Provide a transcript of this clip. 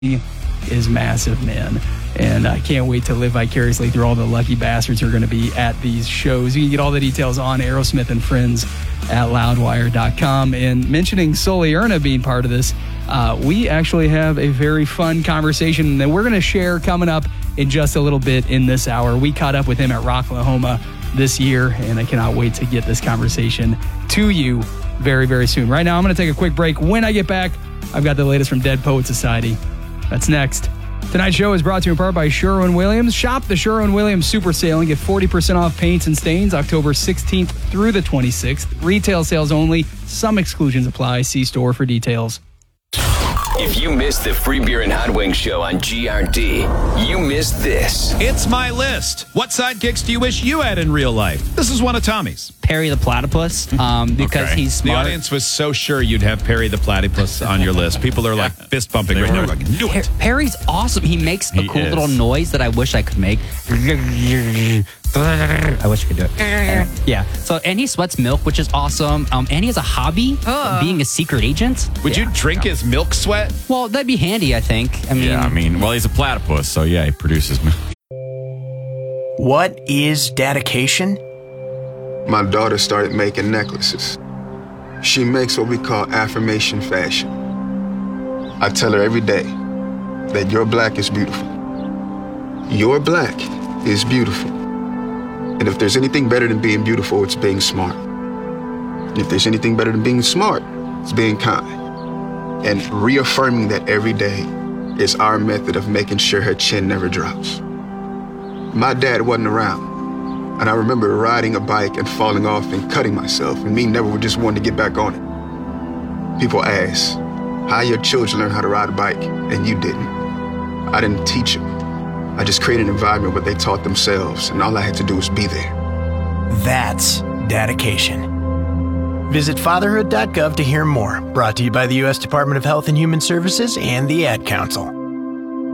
is massive, man. And I can't wait to live vicariously through all the lucky bastards who are going to be at these shows. You can get all the details on Aerosmith and Friends at loudwire.com. And mentioning Sully Erna being part of this, we actually have a very fun conversation that we're going to share coming up in just a little bit in this hour. We caught up with him at Rocklahoma this year, and I cannot wait to get this conversation to you very, very soon. Right now, I'm going to take a quick break. When I get back, I've got the latest from Dead Poet Society. That's next. Tonight's show is brought to you in part by Sherwin-Williams. Shop the Sherwin-Williams Super Sale and get 40% off paints and stains October 16th through the 26th. Retail sales only. Some exclusions apply. See store for details. If you missed the Free Beer and Hot Wings show on GRD, you missed this. It's my list. What sidekicks do you wish you had in real life? This is one of Tommy's. Perry the Platypus, because he's smart. The audience was so sure you'd have Perry the Platypus on your list. People are like fist bumping right now. Like, do it. Perry's awesome. He makes a cool little noise that I wish I could make. I wish I could do it. Yeah. So, and he sweats milk, which is awesome. And he has a hobby, being a secret agent. Would you drink his milk sweat? Well, that'd be handy, I think. Well, he's a platypus, so yeah, he produces milk. What is dedication? My daughter started making necklaces. She makes what we call affirmation fashion. I tell her every day that your black is beautiful. Your black is beautiful. And if there's anything better than being beautiful, it's being smart. And if there's anything better than being smart, it's being kind. And reaffirming that every day is our method of making sure her chin never drops. My dad wasn't around. And I remember riding a bike and falling off and cutting myself, and me never just wanting to get back on it. People ask, how your children learn how to ride a bike, and you didn't. I didn't teach them. I just created an environment where they taught themselves, and all I had to do was be there. That's dedication. Visit fatherhood.gov to hear more. Brought to you by the U.S. Department of Health and Human Services and the Ad Council.